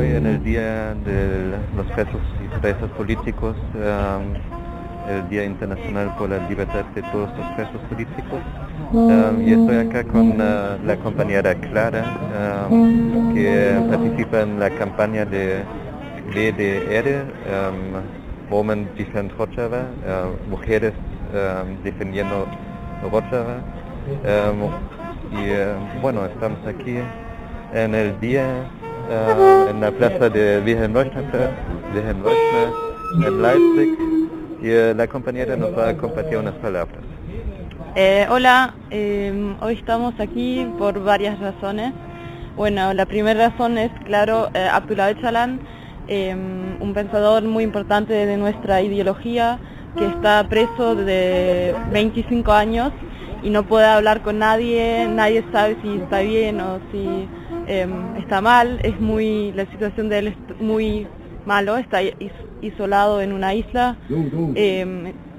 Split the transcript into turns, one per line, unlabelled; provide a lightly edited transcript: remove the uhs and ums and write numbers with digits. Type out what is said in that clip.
hoy en el Día de los Presos y Presas Políticos, el Día Internacional por la Libertad de todos los presos políticos. Y estoy acá con la compañera Clara, que participa en la campaña de WDR, Women Defend Rojava, Mujeres Defendiendo Rojava. Bueno, estamos aquí en el día en la plaza de Wilhelm Leuschner en Leipzig, y la compañera nos va a compartir unas palabras.
Hola, hoy estamos aquí por varias razones. Bueno, la primera razón es, claro, Abdullah Öcalan, un pensador muy importante de nuestra ideología, que está preso de 25 años y no puede hablar con nadie, nadie sabe si está bien o si está mal. La situación de él es muy malo, está isolado en una isla,